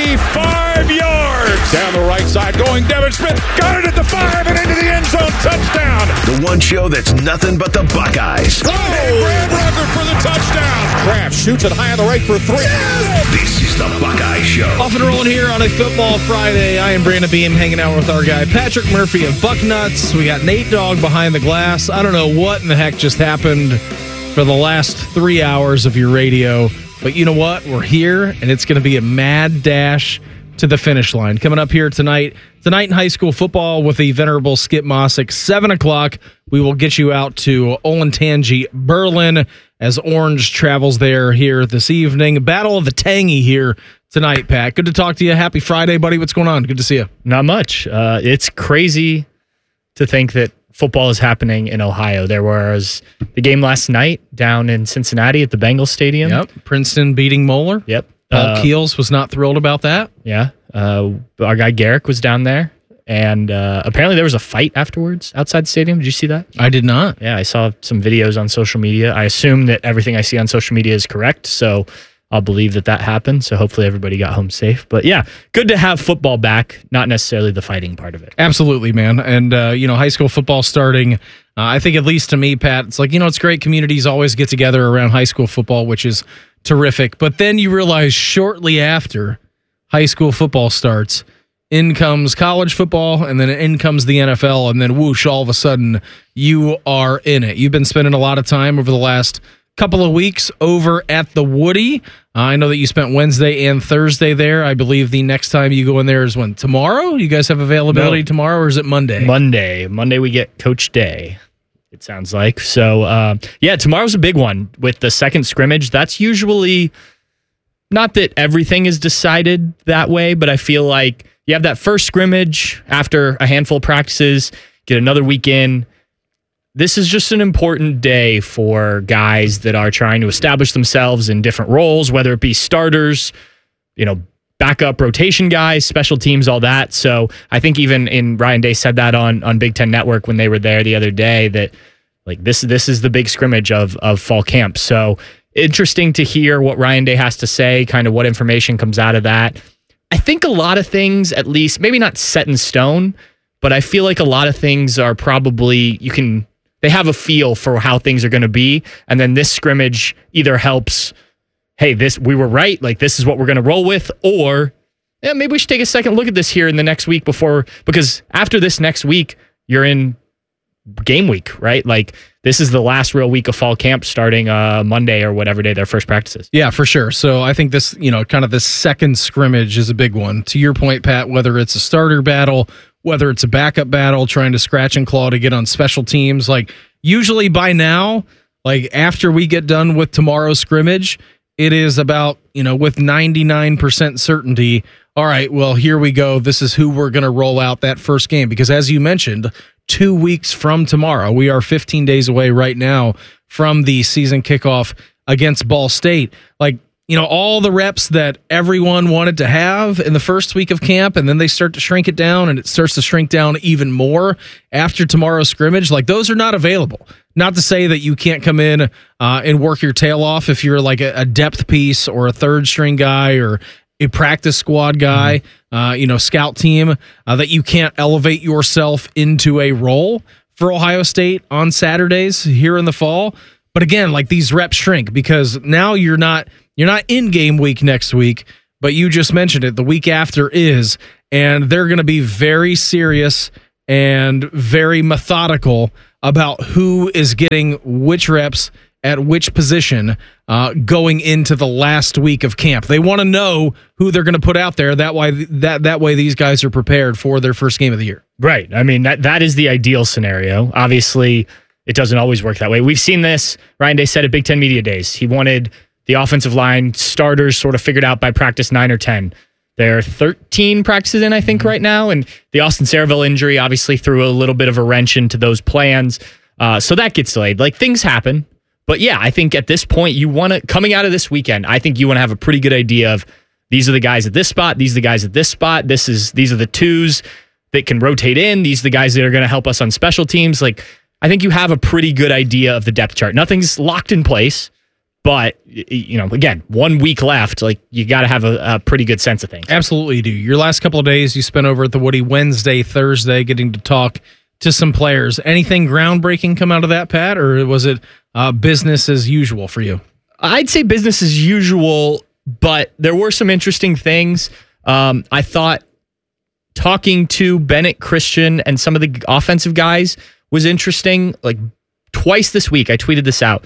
85 yards. Down the right side going Devin Smith. Got it at the 5 and into the end zone. Touchdown. The one show that's nothing but the Buckeyes. Oh, Brad Rucker for the touchdown. Kraft shoots it high on the right for 3. Yes! This is the Buckeye Show. Off and rolling here on a Football Friday. I am Brandon Beam hanging out with our guy Patrick Murphy of Bucknuts. We got Nate Dogg behind the glass. I don't know what in the heck just happened for the last 3 hours of your radio, but you know what? We're here, and it's going to be a mad dash to the finish line. Coming up here tonight in high school football with the venerable Skip Mossick, 7 o'clock. We will get you out to Olentangy, Berlin, as Orange travels there here this evening. Battle of the Tangy here tonight, Pat. Good to talk to you. Happy Friday, buddy. What's going on? Good to see you. Not much. It's crazy to think that football is happening in Ohio. There was the game last night down in Cincinnati at the Bengals Stadium. Yep. Princeton beating Moeller. Yep. Paul Keels was not thrilled about that. Yeah. Our guy Garrick was down there, and apparently there was a fight afterwards outside the stadium. Did you see that? I did not. Yeah, I saw some videos on social media. I assume that everything I see on social media is correct, so I'll believe that happened. So hopefully everybody got home safe. But yeah, good to have football back, not necessarily the fighting part of it. Absolutely, man. And, high school football starting, I think at least to me, Pat, it's like, it's great. Communities always get together around high school football, which is terrific. But then you realize shortly after high school football starts, in comes college football, and then in comes the NFL, and then whoosh, all of a sudden you are in it. You've been spending a lot of time over the last couple of weeks over at the Woody. I know that you spent Wednesday and Thursday there. I believe the next time you go in there is when? Tomorrow? You guys have availability tomorrow, or is it Monday? Monday we get Coach Day, it sounds like. So, tomorrow's a big one with the second scrimmage. That's usually, not that everything is decided that way, but I feel like you have that first scrimmage after a handful of practices, get another week in. This is just an important day for guys that are trying to establish themselves in different roles, whether it be starters, backup rotation guys, special teams, all that. So I think even Ryan Day said that on Big Ten Network when they were there the other day, that like this is the big scrimmage of fall camp. So interesting to hear what Ryan Day has to say, kind of what information comes out of that. I think a lot of things, at least maybe not set in stone, but I feel like a lot of things are probably, they have a feel for how things are going to be. And then this scrimmage either helps, hey, we were right, like this is what we're going to roll with, or maybe we should take a second look at this here in the next week because after this next week, you're in game week, right? Like this is the last real week of fall camp starting Monday or whatever day their first practice is. Yeah, for sure. So I think this, kind of this second scrimmage is a big one. To your point, Pat, whether it's a starter battle, whether it's a backup battle, trying to scratch and claw to get on special teams, like usually by now, like after we get done with tomorrow's scrimmage, it is about, with 99% certainty, all right, well, here we go. This is who we're going to roll out that first game. Because as you mentioned, 2 weeks from tomorrow, we are 15 days away right now from the season kickoff against Ball State. Like, all the reps that everyone wanted to have in the first week of camp, and then they start to shrink it down, and it starts to shrink down even more after tomorrow's scrimmage. Like, those are not available. Not to say that you can't come in and work your tail off if you're like a depth piece or a third string guy or a practice squad guy, scout team, that you can't elevate yourself into a role for Ohio State on Saturdays here in the fall. But again, like, these reps shrink because now you're not in game week next week, but you just mentioned it. The week after is, and they're going to be very serious and very methodical about who is getting which reps at which position going into the last week of camp. They want to know who they're going to put out there. That way these guys are prepared for their first game of the year. Right. I mean, that is the ideal scenario. Obviously, it doesn't always work that way. We've seen this. Ryan Day said at Big Ten Media Days. He wanted the offensive line starters sort of figured out by practice 9 or 10. There are 13 practices in, I think, right now. And the Austin Saraville injury obviously threw a little bit of a wrench into those plans. So that gets delayed. Like, things happen. But yeah, I think at this point, coming out of this weekend, I think you want to have a pretty good idea of these are the guys at this spot, these are the guys at this spot, these are the twos that can rotate in, these are the guys that are going to help us on special teams. Like, I think you have a pretty good idea of the depth chart. Nothing's locked in place, but again, 1 week left. Like, you got to have a pretty good sense of things. Absolutely, you do. Your last couple of days you spent over at the Woody Wednesday, Thursday, getting to talk to some players. Anything groundbreaking come out of that, Pat, or was it business as usual for you? I'd say business as usual, but there were some interesting things. I thought talking to Bennett, Christian, and some of the offensive guys was interesting. Like, twice this week, I tweeted this out.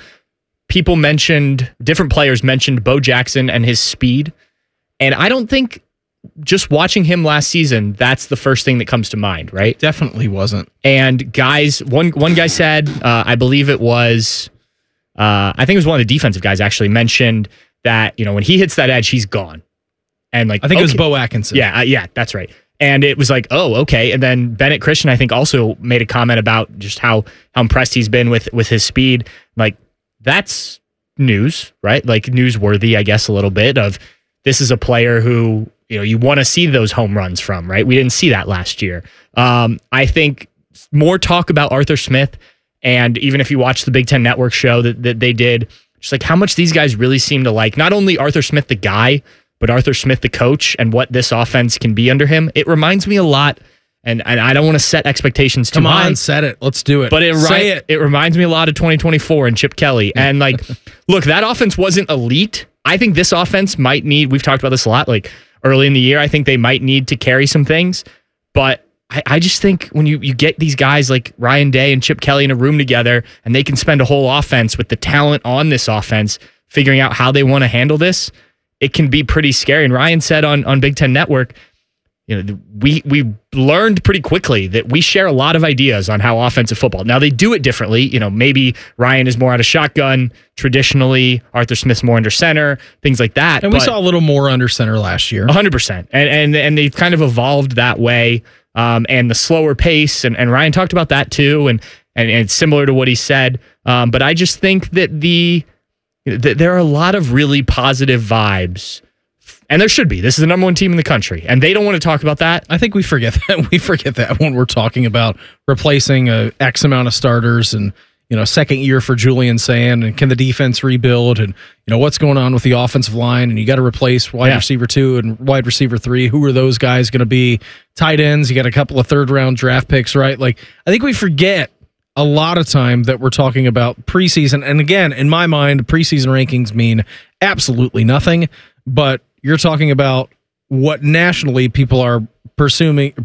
Different players mentioned Bo Jackson and his speed. And I don't think just watching him last season, that's the first thing that comes to mind, right? Definitely wasn't. And guys, one guy said, I believe it was, I think it was one of the defensive guys actually mentioned that, when he hits that edge, he's gone. And like, I think it was Bo Atkinson. Yeah, that's right. And it was like, oh, okay. And then Bennett Christian, I think, also made a comment about just how impressed he's been with his speed. Like, that's news, right? Like, newsworthy, I guess, a little bit of this is a player who, you want to see those home runs from, right? We didn't see that last year. I think more talk about Arthur Smith. And even if you watch the Big Ten Network show that they did, just like how much these guys really seem to like not only Arthur Smith, the guy, but Arthur Smith, the coach, and what this offense can be under him. It reminds me a lot, and I don't want to set expectations too high. Come on, set it. Let's do it. But it reminds me a lot of 2024 and Chip Kelly. And like, look, that offense wasn't elite. I think this offense might need, we've talked about this a lot, like early in the year, I think they might need to carry some things. But I just think when you get these guys like Ryan Day and Chip Kelly in a room together, and they can spend a whole offense with the talent on this offense, figuring out how they want to handle this, it can be pretty scary. And Ryan said on Big Ten Network, we learned pretty quickly that we share a lot of ideas on how offensive football. Now, they do it differently. Maybe Ryan is more out of shotgun traditionally, Arthur Smith's more under center, things like that. And we saw a little more under center last year. 100%. And they've kind of evolved that way. And the slower pace, and Ryan talked about that too, and it's similar to what he said. But I just think that there are a lot of really positive vibes, and there should be. This is the number one team in the country, and they don't want to talk about that. I think we forget that. We forget that when we're talking about replacing X amount of starters and second year for Julian Sand, and can the defense rebuild, and what's going on with the offensive line, and you got to replace wide receiver 2 and wide receiver 3. Who are those guys going to be? Tight ends. You got a couple of third round draft picks, right? Like, I think we forget a lot of time that we're talking about preseason. And again, in my mind, preseason rankings mean absolutely nothing, but you're talking about what nationally people are assuming.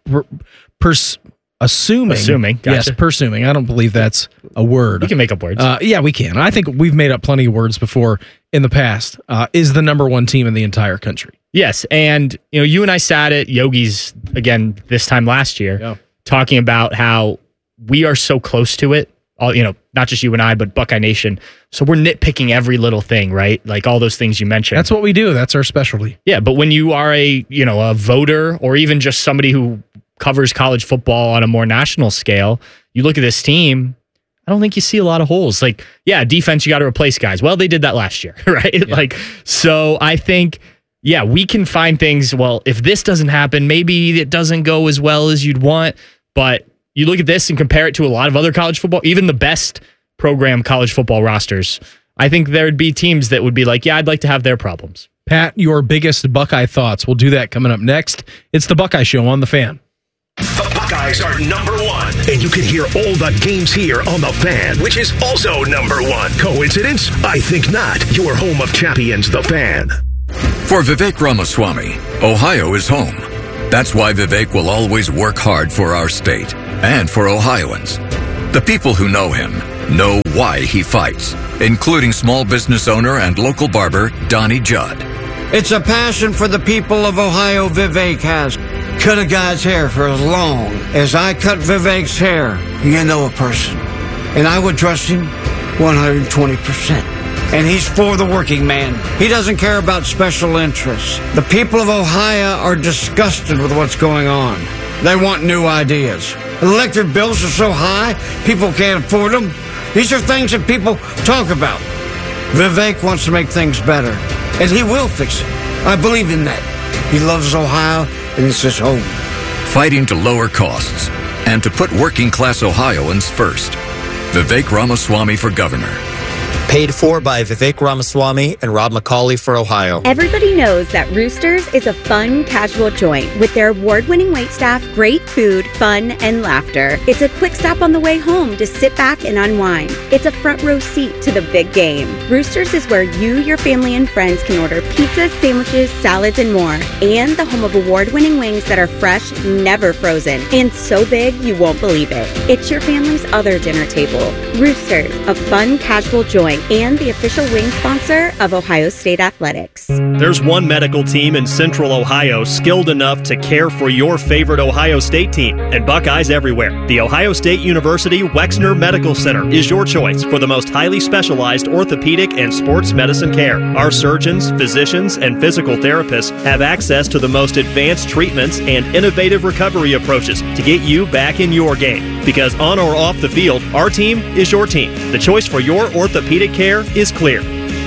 Gotcha. Yes, presuming. I don't believe that's a word. You can make up words. Yeah, we can. I think we've made up plenty of words before in the past. Is the number one team in the entire country. Yes, and you and I sat at Yogi's again this time last year, talking about how we are so close to it. All not just you and I, but Buckeye Nation. So we're nitpicking every little thing, right? Like all those things you mentioned. That's what we do. That's our specialty. Yeah, but when you are a voter, or even just somebody who covers college football on a more national scale, you look at this team. I don't think you see a lot of holes. Like, yeah, defense, you got to replace guys. Well, they did that last year, right? Yeah. Like, so I think, yeah, we can find things. Well, if this doesn't happen, maybe it doesn't go as well as you'd want. But you look at this and compare it to a lot of other college football, even the best program college football rosters. I think there'd be teams that would be like, yeah, I'd like to have their problems. Pat, your biggest Buckeye thoughts. We'll do that coming up next. It's the Buckeye Show on The Fan. The Buckeyes are number one, and you can hear all the games here on The Fan, which is also number one. Coincidence? I think not. Your home of champions, The Fan. For Vivek Ramaswamy, Ohio is home. That's why Vivek will always work hard for our state and for Ohioans. The people who know him know why he fights, including small business owner and local barber Donnie Judd. It's a passion for the people of Ohio Vivek has. Cut a guy's hair for as long as I cut Vivek's hair. You know a person. And I would trust him 120%. And he's for the working man. He doesn't care about special interests. The people of Ohio are disgusted with what's going on. They want new ideas. Electric bills are so high, people can't afford them. These are things that people talk about. Vivek wants to make things better, and he will fix it. I believe in that. He loves Ohio, and it's his home. Fighting to lower costs and to put working-class Ohioans first. Vivek Ramaswamy for governor. Paid for by Vivek Ramaswamy and Rob McCauley for Ohio. Everybody knows that Roosters is a fun, casual joint with their award-winning waitstaff, great food, fun, and laughter. It's a quick stop on the way home to sit back and unwind. It's a front row seat to the big game. Roosters is where you, your family, and friends can order pizzas, sandwiches, salads, and more. And the home of award-winning wings that are fresh, never frozen, and so big you won't believe it. It's your family's other dinner table. Roosters, a fun, casual joint, and the official wing sponsor of Ohio State Athletics. There's one medical team in Central Ohio skilled enough to care for your favorite Ohio State team, and Buckeyes everywhere. The Ohio State University Wexner Medical Center is your choice for the most highly specialized orthopedic and sports medicine care. Our surgeons, physicians, and physical therapists have access to the most advanced treatments and innovative recovery approaches to get you back in your game. Because on or off the field, our team is your team. The choice for your orthopedic care is clear.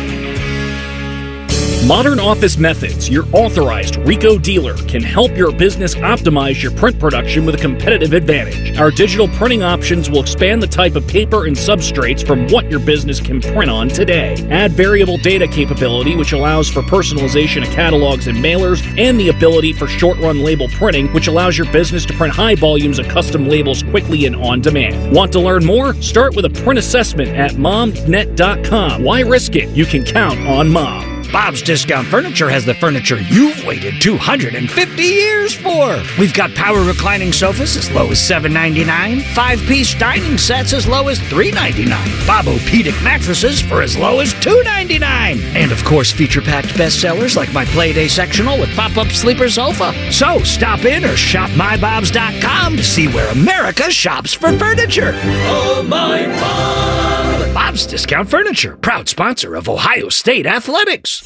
Modern Office Methods, your authorized RICO dealer, can help your business optimize your print production with a competitive advantage. Our digital printing options will expand the type of paper and substrates from what your business can print on today. Add variable data capability, which allows for personalization of catalogs and mailers, and the ability for short-run label printing, which allows your business to print high volumes of custom labels quickly and on demand. Want to learn more? Start with a print assessment at momnet.com. Why risk it? You can count on Mom. Bob's Discount Furniture has the furniture you've waited 250 years for. We've got power reclining sofas as low as $7.99, 5-piece dining sets as low as $3.99, Bobo-pedic mattresses for as low as $2.99, and of course feature-packed bestsellers like my Playday sectional with pop-up sleeper sofa. So stop in or shop mybobs.com to see where America shops for furniture. Oh, my Bob! Bob's Discount Furniture, proud sponsor of Ohio State Athletics.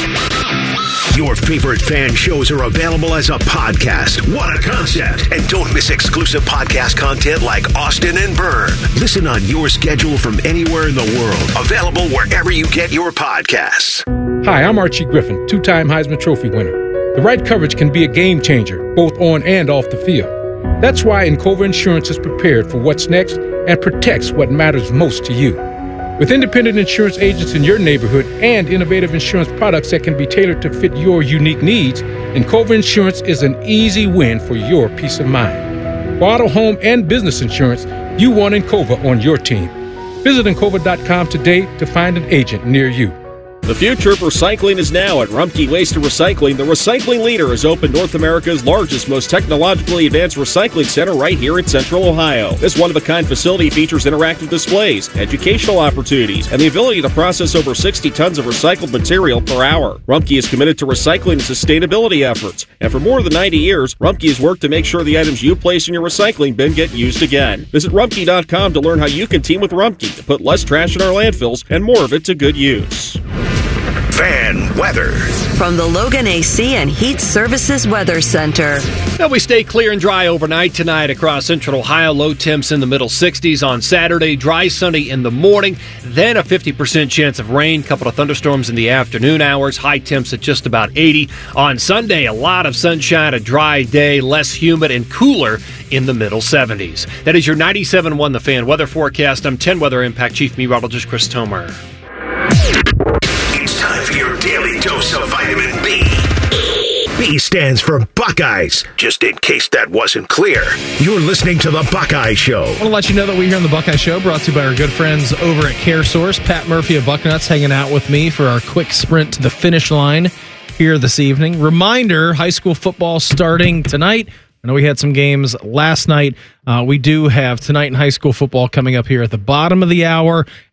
Your favorite fan shows are available as a podcast. What a concept! And don't miss exclusive podcast content like Austin and Byrne. Listen on your schedule from anywhere in the world. Available wherever you get your podcasts. Hi, I'm Archie Griffin, two-time Heisman Trophy winner. The right coverage can be a game changer, both on and off the field. That's why Encova Insurance is prepared for what's next and protects what matters most to you. With independent insurance agents in your neighborhood and innovative insurance products that can be tailored to fit your unique needs, Encova Insurance is an easy win for your peace of mind. For auto, home, and business insurance, you want Encova on your team. Visit Encova.com today to find an agent near you. The future of recycling is now at Rumpke Waste and Recycling. The recycling leader has opened North America's largest, most technologically advanced recycling center right here in Central Ohio. This one-of-a-kind facility features interactive displays, educational opportunities, and the ability to process over 60 tons of recycled material per hour. Rumpke is committed to recycling and sustainability efforts, and for more than 90 years, Rumpke has worked to make sure the items you place in your recycling bin get used again. Visit Rumpke.com to learn how you can team with Rumpke to put less trash in our landfills and more of it to good use. Fan weather. From the Logan AC and Heat Services Weather Center. Now we stay clear and dry overnight tonight across central Ohio. Low temps in the middle 60s on Saturday. Dry, sunny in the morning. Then a 50% chance of rain. Couple of thunderstorms in the afternoon hours. High temps at just about 80. On Sunday, a lot of sunshine, a dry day, less humid and cooler in the middle 70s. That is your 97.1 The Fan weather forecast. I'm 10 Weather Impact Chief Meteorologist Chris Tomer. It's time for your daily dose of vitamin B. B stands for Buckeyes, just in case that wasn't clear. You're listening to The Buckeye Show. I want to let you know that we here on The Buckeye Show, brought to you by our good friends over at CareSource. Pat Murphy of Bucknuts hanging out with me for our quick sprint to the finish line here this evening. Reminder, high school football starting tonight. I know we had some games last night. We do have tonight in high school football coming up here at the bottom of the hour